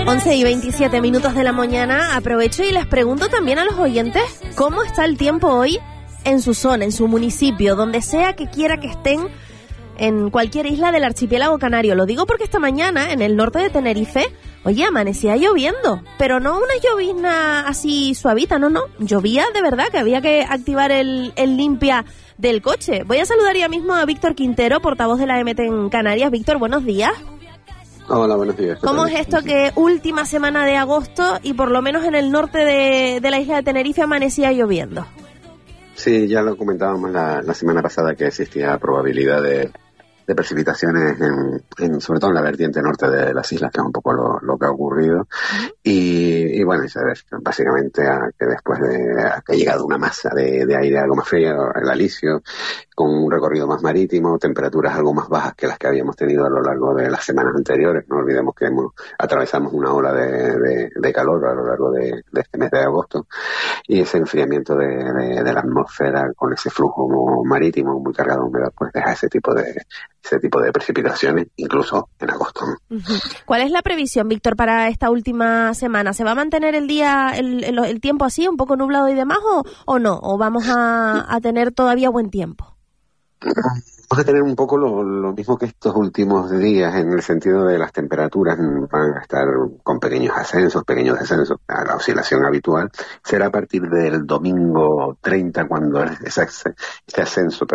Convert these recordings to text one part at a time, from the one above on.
11:27 de la mañana. Aprovecho y les pregunto también a los oyentes cómo está el tiempo hoy en su zona, en su municipio, donde sea que quiera que estén, en cualquier isla del archipiélago canario. Lo digo porque esta mañana en el norte de Tenerife, oye, amanecía lloviendo, pero no una llovizna así suavita, no, llovía de verdad, que había que activar el limpia del coche. Voy a saludar ya mismo a Víctor Quintero, portavoz de la EMT en Canarias. Víctor, buenos días. Hola, buenos días. ¿Cómo es esto que última semana de agosto y por lo menos en el norte de la isla de Tenerife amanecía lloviendo? Sí, ya lo comentábamos la semana pasada que existía probabilidad de precipitaciones sobre todo en la vertiente norte de las islas, que es un poco lo que ha ocurrido. Y bueno, ya ves, básicamente que después de que ha llegado una masa de aire algo más fría, el alisio, con un recorrido más marítimo, temperaturas algo más bajas que las que habíamos tenido a lo largo de las semanas anteriores. No olvidemos que atravesamos una ola de calor a lo largo de este mes de agosto, y ese enfriamiento de la atmósfera con ese flujo marítimo muy cargado de humedad, pues deja ese tipo de precipitaciones, incluso en agosto. ¿Cuál es la previsión, Víctor, para esta última semana? ¿Se va a mantener el día, el tiempo así, un poco nublado y demás, o no? ¿O vamos a tener todavía buen tiempo? Vamos a tener un poco lo mismo que estos últimos días, en el sentido de las temperaturas van a estar con pequeños descensos. La oscilación habitual será a partir del domingo 30, cuando este ascenso,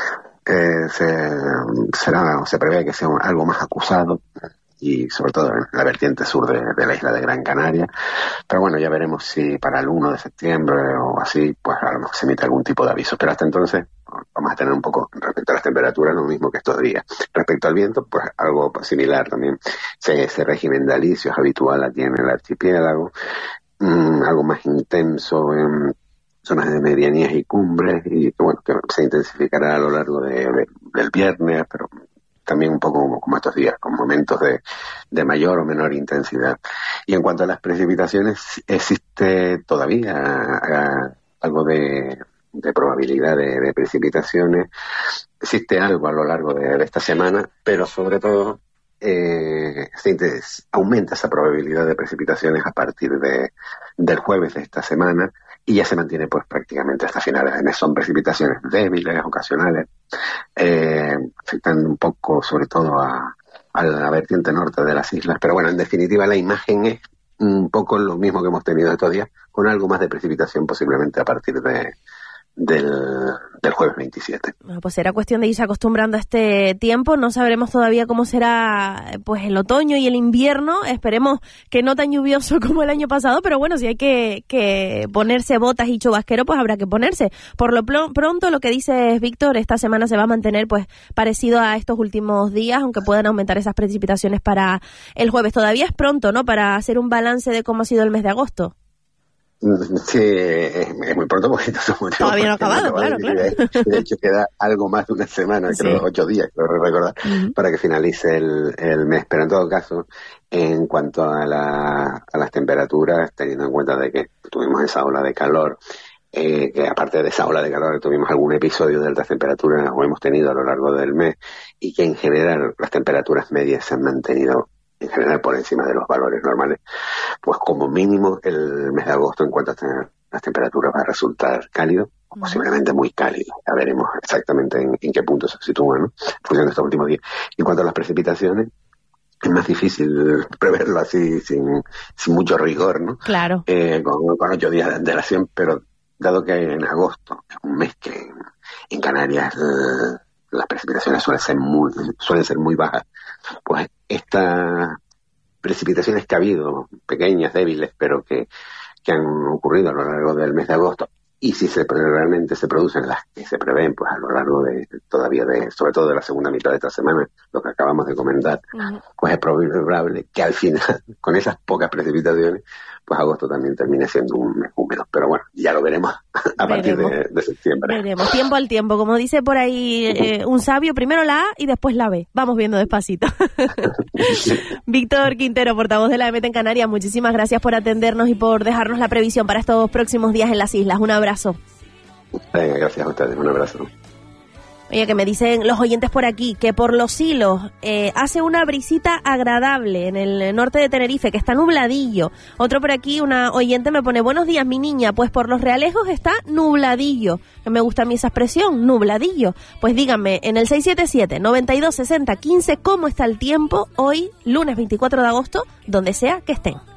se prevé que sea algo más acusado, y sobre todo en la vertiente sur de la isla de Gran Canaria. Pero bueno, ya veremos si para el 1 de septiembre o así, pues a lo mejor se emite algún tipo de aviso. Pero hasta entonces vamos a tener un poco, respecto a las temperaturas, lo mismo que estos días. Respecto al viento, pues algo similar también. Ese régimen de alisio es habitual aquí en el archipiélago, algo más intenso en zonas de medianías y cumbres, y bueno, que se intensificará a lo largo del viernes, pero también un poco como estos días, con momentos de mayor o menor intensidad. Y en cuanto a las precipitaciones, existe todavía algo de probabilidad de precipitaciones. Existe algo a lo largo de esta semana, pero sobre todo aumenta esa probabilidad de precipitaciones a partir del jueves de esta semana, y ya se mantiene pues prácticamente hasta finales de mes. Son precipitaciones débiles, ocasionales, afectando un poco sobre todo a la vertiente norte de las islas. Pero bueno, en definitiva la imagen es un poco lo mismo que hemos tenido estos días, con algo más de precipitación posiblemente a partir del jueves 27. Bueno, pues será cuestión de irse acostumbrando a este tiempo. No sabremos todavía cómo será pues el otoño y el invierno. Esperemos que no tan lluvioso como el año pasado, pero bueno, si hay que ponerse botas y chubasquero, pues habrá que ponerse. Por lo pronto, lo que dice Víctor, esta semana se va a mantener pues parecido a estos últimos días, aunque puedan aumentar esas precipitaciones para el jueves. Todavía es pronto, ¿no?, para hacer un balance de cómo ha sido el mes de agosto. Sí, es muy pronto porque todavía no ha acabado, claro. De hecho, queda algo más de una semana, sí. Creo 8 días, creo recordar, para que finalice el mes. Pero en todo caso, en cuanto a las temperaturas, teniendo en cuenta de que tuvimos esa ola de calor, que aparte de esa ola de calor tuvimos algún episodio de altas temperaturas, o hemos tenido a lo largo del mes, y que en general las temperaturas medias se han mantenido en general por encima de los valores normales, pues como mínimo el mes de agosto en cuanto a las temperaturas va a resultar cálido, o posiblemente muy cálido. Ya veremos exactamente en qué punto se sitúa, ¿no?, en función de estos últimos días. En cuanto a las precipitaciones, es más difícil preverlo así sin mucho rigor, ¿no? Claro. Con 8 días de antelación, pero dado que en agosto es un mes que en Canarias las precipitaciones suelen ser muy bajas, pues estas precipitaciones que ha habido, pequeñas, débiles, pero que han ocurrido a lo largo del mes de agosto, y si realmente se producen las que se prevén pues a lo largo sobre todo de la segunda mitad de esta semana, lo que acabamos de comentar, pues es probable que al final, con esas pocas precipitaciones, pues agosto también termine siendo un mes húmedo. Pero bueno, ya lo veremos a partir de septiembre. Veremos, tiempo al tiempo. Como dice por ahí un sabio, primero la A y después la B. Vamos viendo despacito. Víctor Quintero, portavoz de la EMT en Canarias, muchísimas gracias por atendernos y por dejarnos la previsión para estos próximos días en las islas. Un abrazo. Gracias a ustedes, un abrazo. Oye, que me dicen los oyentes por aquí que por Los Silos hace una brisita agradable en el norte de Tenerife, que está nubladillo. Otro por aquí, una oyente me pone, buenos días, mi niña, pues por Los Realejos está nubladillo. Que me gusta a mí esa expresión, nubladillo. Pues díganme, en el 677-9260-15, ¿cómo está el tiempo hoy, lunes 24 de agosto, donde sea que estén?